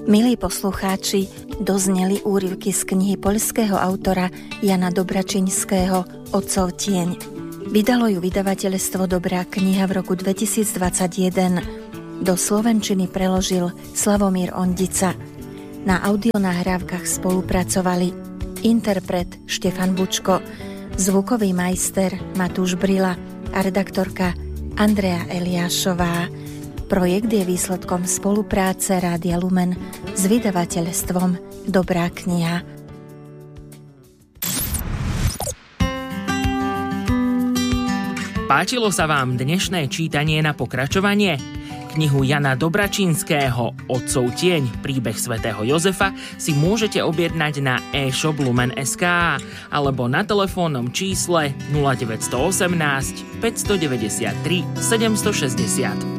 Milí poslucháči, dozneli úryvky z knihy poľského autora Jana Dobračinského Otcov tieň. Vydalo ju vydavateľstvo Dobrá kniha v roku 2021. Do slovenčiny preložil Slavomír Ondica. Na audionahrávkach spolupracovali interpret Štefan Bučko, zvukový majster Matúš Brila a redaktorka Andrea Eliášová. Projekt je výsledkom spolupráce Rádia Lumen s vydavateľstvom Dobrá kniha. Páčilo sa vám dnešné čítanie na pokračovanie? Knihu Jana Dobračinského Otcov tieň, príbeh svätého Jozefa si môžete objednať na e-shop Lumen.sk alebo na telefónnom čísle 0918 593 760.